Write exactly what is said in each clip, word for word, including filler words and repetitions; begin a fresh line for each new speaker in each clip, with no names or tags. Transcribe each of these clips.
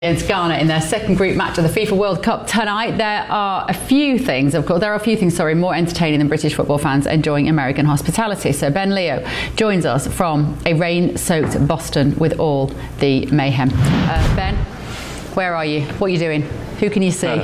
Against Ghana in their second group match of the FIFA World Cup tonight. There are a few things, of course, there are a few things, sorry, more entertaining than British football fans enjoying American hospitality. So Ben Leo joins us from a rain-soaked Boston with all the mayhem. Uh, Ben, where are you? What are you doing? Who can you see?
Hello,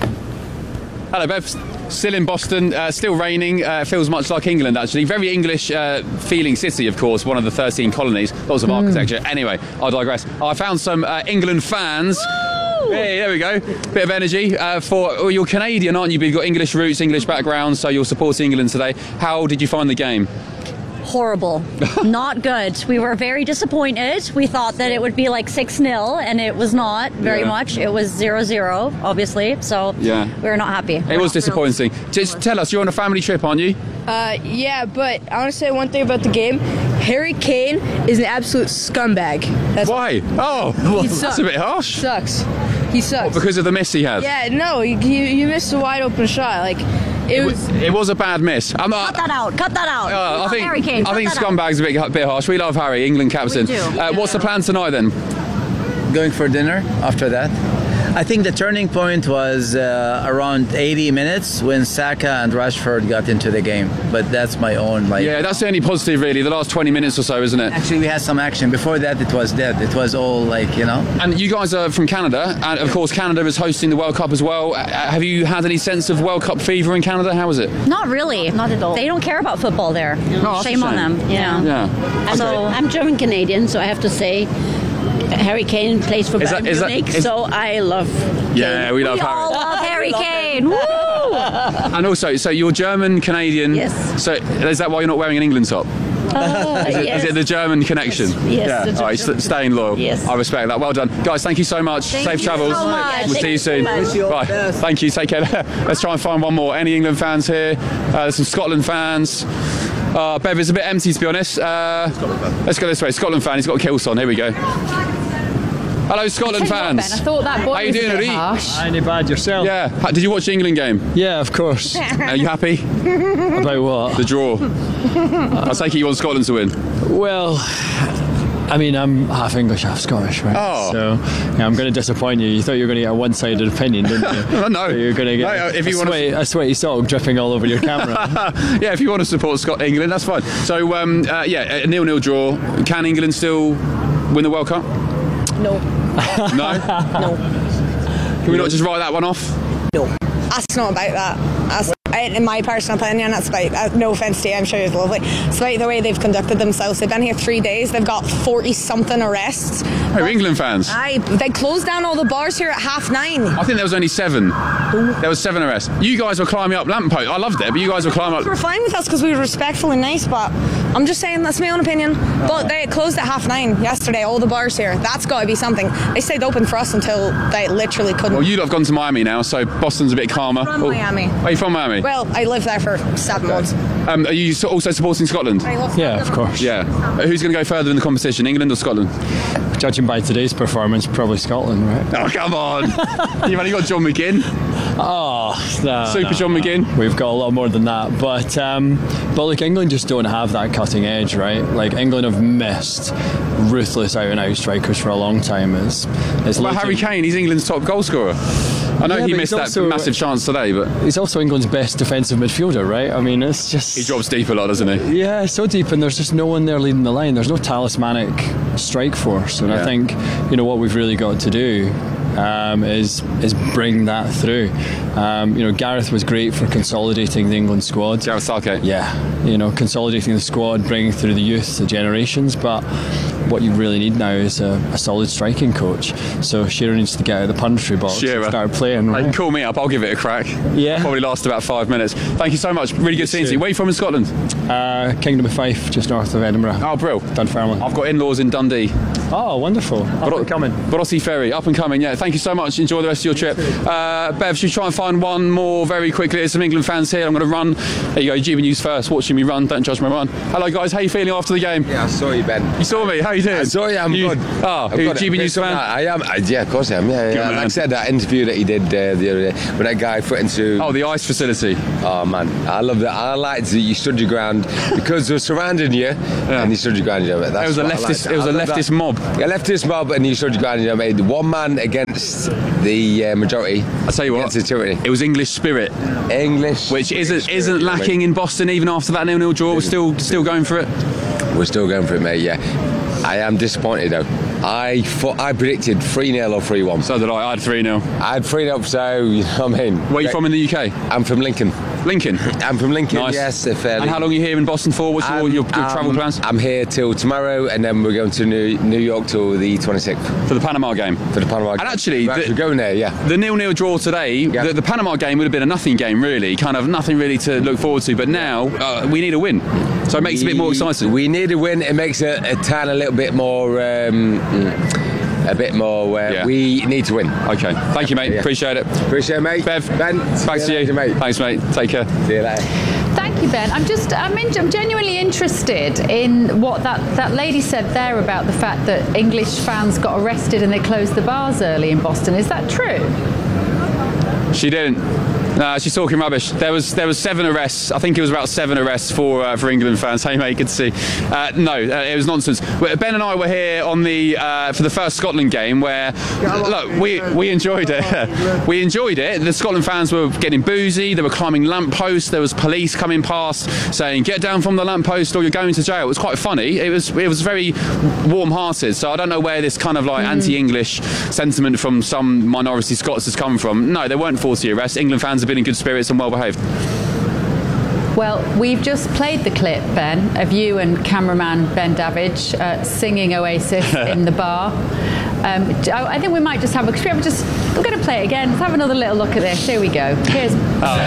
Hello Bev. Still in Boston, uh, still raining. Uh, feels much like England, actually. Very English uh, feeling city, of course, one of the thirteen colonies. Lots of mm. architecture. Anyway, I digress. I found some uh, England fans. Woo! Hey, there we go. Bit of energy. Uh, for well, you're Canadian, aren't you? But you've got English roots, English background, so you're supporting England today. How did you find the game?
Horrible. Not good. We were very disappointed. We thought that it would be like six nil, and it was not very yeah. much. It was zero zero, obviously, so
yeah.
we were not happy.
It
we're
was disappointing. Really Just tell us, you're on a family trip, aren't you?
Uh, yeah, but I want to say one thing about the game. Harry Kane is an absolute scumbag. That's
Why? Oh, well,
he
that's
sucks.
a bit harsh.
He sucks. He sucks.
What, because of the miss he had?
Yeah, no, you, you missed a wide open shot. Like, it,
it
was.
was. It was a bad miss. I'm not.
Cut that out. Cut that out.
Uh, I think.
Harry Kane,
I think scumbag's a bit, a bit harsh. We love Harry, England captain.
We do.
Uh, what's the plan tonight then?
Going for dinner after that. I think the turning point was uh, around eighty minutes when Saka and Rashford got into the game. But that's my own like.
Yeah, that's the only positive really. The last twenty minutes or so, isn't it?
Actually, we had some action. Before that, it was dead. It was all like, you know.
And you guys are from Canada, and of course Canada is hosting the World Cup as well. Uh, have you had any sense of World Cup fever in Canada? How is it?
Not really. Not at all. They don't care about football there.
Oh,
shame, shame on them. Yeah.
Yeah.
I'm,
So
I'm German Canadian, so I have to say. Harry Kane plays for Bayern Munich, so I love Kane.
Yeah, we love
we
Harry.
all love Harry Kane. Woo!
And also, so you're German Canadian.
Yes.
So is that why you're not wearing an England top?
Uh,
Is it,
yes.
is it the German connection?
Yes. yes
Yeah.
the
All right, st- staying loyal.
Yes.
I respect that. Well done, guys. Thank you so much.
Thank
Safe
you
travels.
so much.
We'll
Thank
see you
you
soon.
so much.
you all
Bye.
the best.
Thank you. Take care. Let's try and find one more. Any England fans here? Uh, there's some Scotland fans. Uh, Bev is a bit empty, to be honest. Uh, let's go this way. Scotland fan. He's got a kills on. Here we go. Hello, Scotland
Tell you what,
fans.
Ben, I thought that boy
How you
was
doing,
a bit
Ari?
harsh.
Any bad yourself?
Yeah. Ha- Did you watch the England game?
Yeah, of course.
Are you happy?
About what?
The draw. I take it you want Scotland to win.
Well, I mean, I'm half English, half Scottish, right?
Oh.
So, yeah, I'm going to disappoint you. You thought you were going to get a one-sided opinion, didn't you?
Oh, no.
So you're going to get
No, if
a,
you wanna-
sweaty, a sweaty sock dripping all over your camera.
Yeah, if you want to support Scott England, that's fine. So, um, uh, yeah, a nil-nil draw. Can England still win the World Cup?
No.
No?
No.
Can we not just write that one off?
No. That's not about that. That's, in my personal opinion, that's about, uh, no offence to you, I'm sure it's lovely. It's about the way they've conducted themselves. They've been here three days, they've got forty-something arrests.
Oh, England fans.
Aye, they closed down all the bars here at half nine.
I think there was only seven. There was seven arrests. You guys were climbing up lampposts. I loved it, but you guys were climbing
We're
up.
fine with us because we were respectful and nice, but I'm just saying that's my own opinion. But they closed at half nine yesterday, all the bars here. That's got to be something. They stayed open for us until they literally couldn't.
Well, you'd have gone to Miami now, so Boston's a bit calmer.
From
Oh,
Miami.
Are you from Miami?
Well, I lived there for seven months.
Um, are you so- also supporting Scotland?
Yeah, of course.
Yeah. Uh, Who's going to go further in the competition, England or Scotland?
Judging by today's performance, probably Scotland, right?
Oh, come on. You've only got John McGinn.
Oh, no,
Super
no,
John
no.
McGinn.
We've got a lot more than that, but um, but like England just don't have that cutting edge, right? Like England have missed ruthless out and out strikers for a long time. It's it's
Well,
looking-
Harry Kane, he's England's top goal scorer. I know
Yeah,
he
but
missed
he's
that
also-
massive chance today, but
He's also England's best defensive midfielder, right? I mean, it's just
he drops deep a lot, doesn't he?
yeah, so deep, and there's just no one there leading the line. There's no talismanic strike force, and
Yeah.
I think you know what we've really got to do um, is is bring that through. Um, you know, Gareth was great for consolidating the England squad.
Gareth Southgate.
Yeah, you know, consolidating the squad, bringing through the youth, the generations, but what you really need now is a, a solid striking coach. So Shearer needs to get out of the punditry box
Shearer.
and start playing.
Hey,
Right?
call me up, I'll give it a crack.
Yeah.
Probably last about five minutes. Thank you so much. Really good seeing
too.
you. Where are you from in Scotland?
Uh, Kingdom of Fife, just north of Edinburgh.
Oh, brill.
Dunfermline.
I've got in-laws in Dundee.
Oh, wonderful. Up and coming.
Brossie Ferry, up and coming. Yeah, thank you so much. Enjoy the rest of your trip. Uh, Bev, should we try and find one more very quickly? There's some England fans here. I'm going to run. There you go, G B News first. Watching me run. Don't judge my run. Hello, guys. How are you feeling after the game?
Yeah, I saw you, Ben.
You saw me. How you doing?
I saw you. I'm
you,
good.
Oh,
I've
you
got
G B
it.
News fan?
I am. I, yeah, of course I am. Yeah,
Good
yeah.
man.
Like I said, that interview that he did uh, the other day with that guy foot into.
Oh, the ice facility.
Oh man, I love that. I liked that you stood your ground because they were surrounding you, and you stood your ground. You know, that's
It was a
what I
leftist.
liked.
It was
I
a
love
leftist
that.
mob. mob.
A leftist mob, and you stood your ground. You know, made one man against the uh, majority.
I tell you what, it was English spirit.
English,
which isn't
spirit,
isn't lacking
mate.
in Boston even after that nil-nil draw. We're still still going for it.
We're still going for it, mate. Yeah, I am disappointed though. I thought I predicted three nil or three one.
So did I. I had three nil.
I had three nil. So you know what I mean.
Where are you from in the U K?
I'm from Lincoln.
Lincoln.
I'm from Lincoln.
Nice.
Yes, fairly.
And how long are you here in Boston for? What's your, your, your
um,
travel plans?
I'm here till tomorrow, and then we're going to New, New York till the twenty-sixth
for the Panama game.
For the Panama game.
And actually,
we're,
the,
actually going there. Yeah.
The nil-nil draw today. Yeah. The, the Panama game would have been a nothing game, really. Kind of nothing really to look forward to. But now uh, we need a win, so it makes we, it a bit more exciting.
We need a win. It makes a, a town a little bit more. Um, A bit more. Uh, yeah. We need to win.
Okay. Thank you, mate. Yeah. Appreciate it.
Appreciate it, mate.
Bev,
Ben,
thanks to you,
later, mate.
Thanks, mate. Take care.
See you later.
Thank you, Ben. I'm just, I'm, in, I'm genuinely interested in what that, that lady said there about the fact that English fans got arrested and they closed the bars early in Boston. Is that true?
She didn't. No, she's talking rubbish. There was there was seven arrests. I think it was about seven arrests for uh, for England fans. Hey mate, good to see. Uh, no, uh, it was nonsense. Ben and I were here on the uh, for the first Scotland game where look we we enjoyed it. we enjoyed it. The Scotland fans were getting boozy. They were climbing lampposts. There was police coming past saying "Get down from the lamppost or you're going to jail." It was quite funny. It was it was very warm-hearted. So I don't know where this kind of like mm. anti-English sentiment from some minority Scots has come from. No, there weren't forty arrests. England fans have been in good spirits and well behaved.
Well, we've just played the clip, Ben, of you and cameraman Ben Davidge uh, singing Oasis in the bar. Um, I think we might just have a, should we have just, we're going to play it again. Let's have another little look at this. Here we go. Here's. Oh.